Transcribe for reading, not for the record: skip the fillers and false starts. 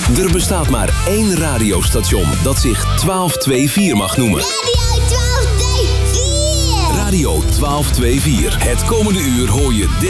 Er bestaat maar één radiostation dat zich 1224 mag noemen. Radio 1224! Radio 1224. Het komende uur hoor je